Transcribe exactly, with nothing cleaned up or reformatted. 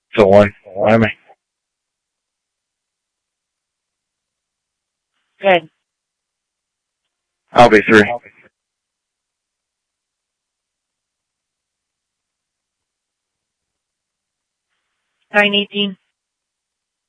So one. Why am I? Good. I'll be three. Nine eighteen.